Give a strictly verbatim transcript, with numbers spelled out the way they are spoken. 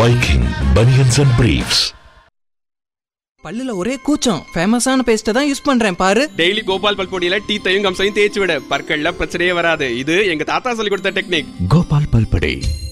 Viking Bunions and Briefs. பல்லுல ஒரே கூச்சம். ஃபேமஸான பேஸ்ட்டை தான் யூஸ் பண்றேன் பாரு. டெய்லி கோபால் பல்பொடியில டீத்தையும் கம்சையும் தேய்ச்சி விட, பற்கள்ல பிரச்சனையே வராது. இது எங்க தாத்தா சொல்லி கொடுத்த டெக்னிக். கோபால் பல்பொடி.